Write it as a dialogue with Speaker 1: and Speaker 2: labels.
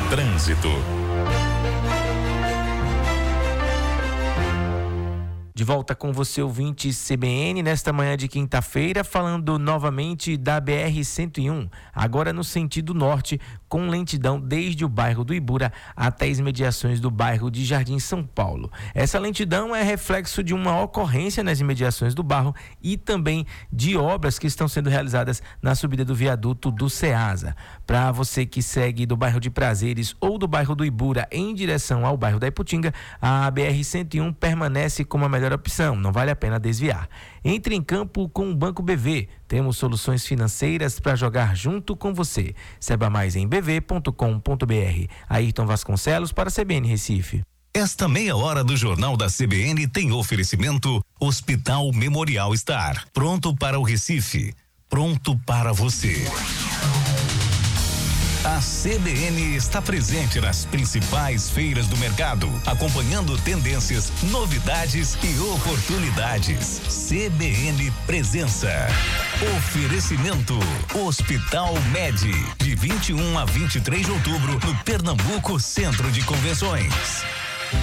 Speaker 1: Trânsito.
Speaker 2: De volta com você, ouvinte CBN, nesta manhã de quinta-feira, falando novamente da BR-101, agora no sentido norte, com lentidão desde o bairro do Ibura até as imediações do bairro de Jardim São Paulo. Essa lentidão é reflexo de uma ocorrência nas imediações do bairro e também de obras que estão sendo realizadas na subida do viaduto do Ceasa. Para você que segue do bairro de Prazeres ou do bairro do Ibura em direção ao bairro da Iputinga, a BR-101 permanece como a melhor opção, não vale a pena desviar. Entre em campo com o Banco BV. Temos soluções financeiras para jogar junto com você. Saiba mais em bv.com.br. Ayrton Vasconcelos para a CBN Recife.
Speaker 1: Esta meia hora do Jornal da CBN tem oferecimento Hospital Memorial Star. Pronto para o Recife. Pronto para você. A CBN está presente nas principais feiras do mercado, acompanhando tendências, novidades e oportunidades. CBN Presença. Oferecimento Hospital Med, de 21 a 23 de outubro, no Pernambuco Centro de Convenções.